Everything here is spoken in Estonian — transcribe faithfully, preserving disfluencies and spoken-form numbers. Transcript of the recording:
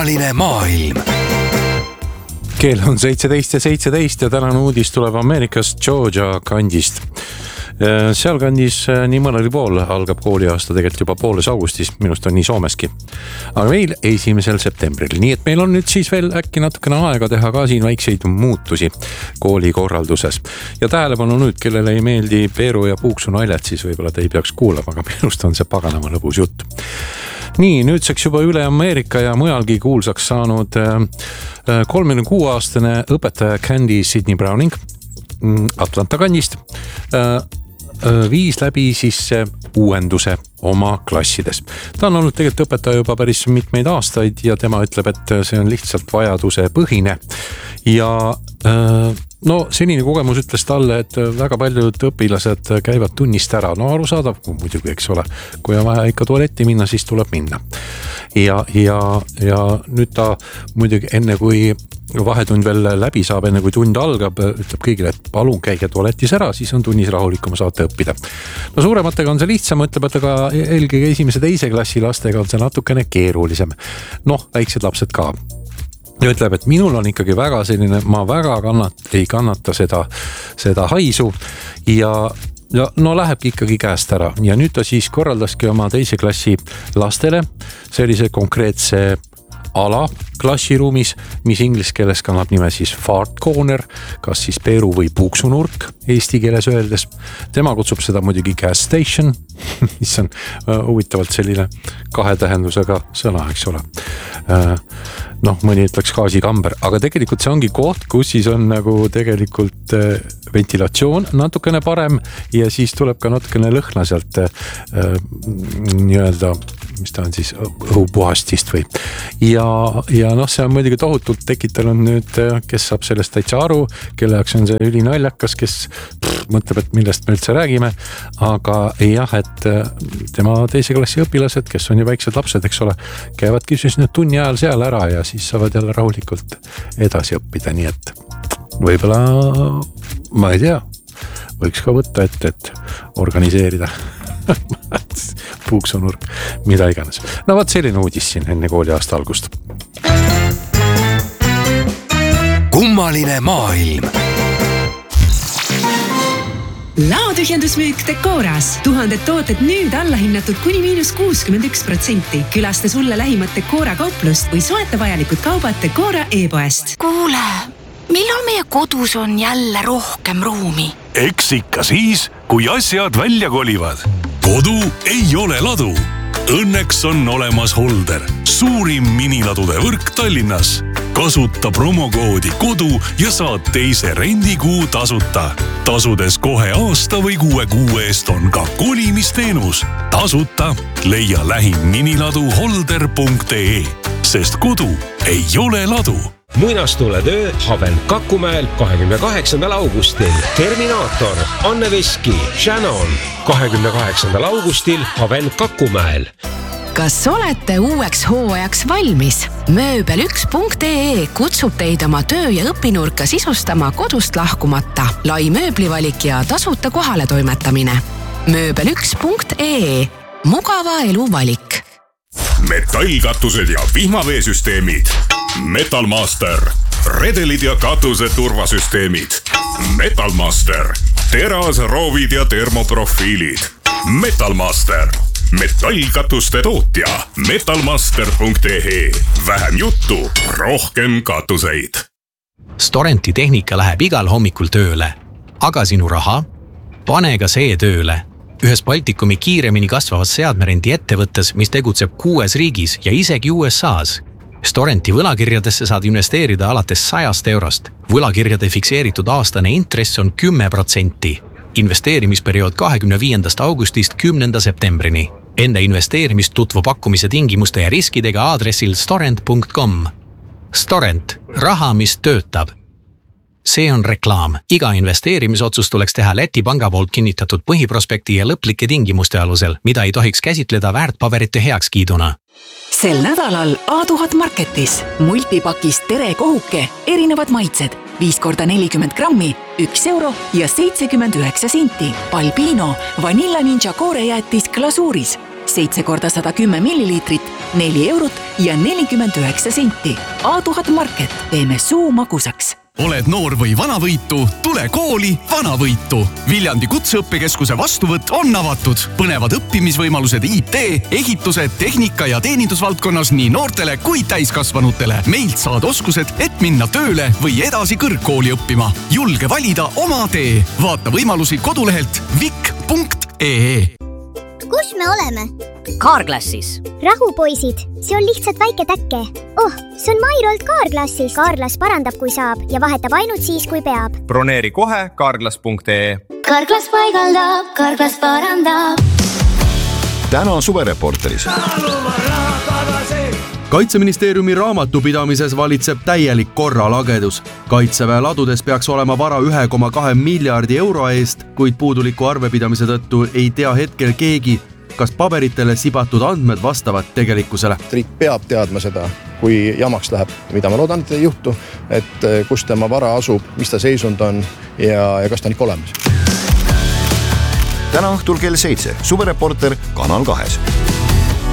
kummaline maailm. Keel on seitseteist ja seitseteist ja tänane uudis tuleb Ameerikas Georgia kandist. Seal kandis nii mõnel pool algab kooliaasta tegelikult juba pooles augustis, minust on nii Soomeski. Aga meil esimesel septembril, nii et meil on nüüd siis veel äkki natukene aega teha ka siin väikseid muutusi kooli korralduses. Ja tähelepanu nüüd, kellele ei meeldi Peeru ja Puuksu naljad, siis võib-olla te ei peaks kuulama, aga minust on see paganama lõbus jutt. Nii, nüüdseks juba üle Ameerika ja mujalgi kuulsaks saanud kolmekümne kuue aastane õpetaja Candy Sydney Browning Atlanta kandist viis läbi siis uuenduse oma klassides. Ta on olnud tegelikult õpetaja juba päris mitmeid aastaid ja tema ütleb, et see on lihtsalt vajaduse põhine. Ja no senine kogemus ütles talle, et väga paljud õpilased käivad tunnist ära. No arusaadav, muidugi, eks ole. Kui on vaja ikka tualetti minna, siis tuleb minna. Ja, ja, ja nüüd ta muidugi enne kui vahetund veel läbi saab, enne kui tund algab, ütleb kõigile, et palun käige tualetis ära, siis on tunnis rahulikuma saate õppida. No suurematega on see lihtsam, ütleb, et aga eelkõige esimese teise klassi lastega on see natukene keerulisem. Noh, väiksed lapsed ka. Ja ütleb, et minul on ikkagi väga selline, ma väga kannat, ei kannata seda, seda haisu ja Ja, no lähebki ikkagi käest ära ja nüüd ta siis korraldaski oma teise klassi lastele sellise konkreetse ala klassiruumis, mis inglise keeles kannab nime siis Fart Corner, kas siis Peeru või Puuksunurk eesti keeles öeldes. Tema kutsub seda muidugi gas station, mis on huvitavalt selline kahe tähendusega sõna, eks ole. Noh, mõni ütleks gaasikamber, aga tegelikult see ongi koht, kus siis on nagu tegelikult ventilatsioon natukene parem ja siis tuleb ka natukene lõhna sealt nii-öelda, mis ta on siis õhupuhastist või. Ja, ja noh, see on muidugi tohutult tekitanud nüüd, kes saab sellest täitsa aru, kelle jaoks on see ülinaljakas, kes pff, mõtleb, et millest me üldse räägime, aga jah, et tema teise klassi õpilased, kes on ju väiksed lapsed, eks ole, käivadki siis nüüd tunni ajal seal ära ja siis saavad jälle rahulikult edasi õppida, nii et võib-olla, ma ei tea, võiks ka võtta ette, et organiseerida Puuksunurk, mida iganes. No vaat selline uudis siin enne kooli aasta algust. Kummaline maailm. Laotühjendusmüük Decoras. Tuhanded tooted nüüd allahinnatud kuni miinus kuuskümmend üks protsenti. Külasta sulle lähimat Decora kauplust või soeta vajalikud kaubad Decora e-poest. Kuule, millal meie kodus on jälle rohkem ruumi? Eks ikka siis, kui asjad välja kolivad. Kodu ei ole ladu. Õnneks on olemas Holder, suurim miniladude võrk Tallinnas. Kasuta promokoodi kodu ja saad teise rendikuu tasuta. Tasudes kohe aasta või kuue kuu eest on ka kolimisteenus. Tasuta leia lähim miniladu holder punkt ee, sest kodu ei ole ladu. Muinastuletöö Haven Kakumäel kahekümne kaheksandal augustil. Terminaator, Anne Veski, Shannon. kahekümne kaheksandal augustil Haven Kakumäel. Kas olete uueks hooajaks valmis? Mööbel üks punkt ee kutsub teid oma töö ja õpinurka sisustama kodust lahkumata. Lai mööblivalik ja tasuta kohale toimetamine. Mööbel üks punkt ee. Mugava elu valik. Metallkatused ja vihmaveesüsteemid. Metalmaster. Redelid ja katuse turvasüsteemid. Metalmaster. Teras, roovid ja termoprofiilid. Metalmaster. Metallkatuste tootja. metalmaster punkt ee. Vähem juttu, rohkem katuseid. Storenti tehnika läheb igal hommikul tööle. Aga sinu raha? Pane ka see tööle. Ühes Baltikumi kiiremini kasvavas seadmerendi ettevõttes, mis tegutseb kuues riigis ja isegi U S A's. Storenti võlakirjadesse saad investeerida alates sajast eurost. Võlakirjade fikseeritud aastane intress on kümme protsenti. Investeerimisperiood kahekümne viiendast augustist kümnenda septembrini. Enda investeerimist tutvu pakkumise tingimuste ja riskidega aadressil storent punkt com. Storent. Raha, mis töötab. See on reklaam. Iga investeerimisotsus tuleks teha Läti panga poolt kinnitatud põhiprospekti ja lõplike tingimuste alusel, mida ei tohiks käsitleda väärtpaberite heakskiiduna. Sel nädalal A tuhat Marketis multipakist tere kohuke, erinevad maitsed, viis korda nelikümmend grammi, üks euro ja seitsekümmend üheksa senti. Balbino, Vanilla Ninja koorejäätis glasuuris, seitse korda sada kümme milliliitrit, neli eurot ja nelikümmend üheksa senti. A tuhat Market, teeme suu magusaks. Oled noor või vanavõitu, tule kooli Vanavõitu. Viljandi kutseõppekeskuse vastuvõtt on avatud. Põnevad õppimisvõimalused I T, ehitused, tehnika ja teenindusvaldkonnas nii noortele kui täiskasvanutele. Meilt saad oskused, et minna tööle või edasi kõrgkooli õppima. Julge valida oma tee. Vaata võimalusi kodulehelt vik punkt ee. Kus me oleme? Carglassis. Rahu, poisid. See on lihtsalt väike täkke. Oh, see on Mairolt Carglassis. Carglass parandab, kui saab ja vahetab ainult siis, kui peab. Broneeri kohe carglass punkt ee. Carglass paigaldab, Carglass parandab. Täna suvereporteris. Kaitseministeeriumi raamatupidamises valitseb täielik korralagedus. Kaitseväe ladudes peaks olema vara ühe koma kahe miljardi euro eest, kuid puuduliku arvepidamise tõttu ei tea hetkel keegi, kas paberitele sibatud andmed vastavad tegelikkusele. Riik peab teadma seda, kui jamaks läheb, mida ma loodan, et ei juhtu, et kus tema vara asub, mis ta seisund on ja, ja kas ta on ikka olemas. Täna õhtul kell seitse, suvereporter Kanal kahes.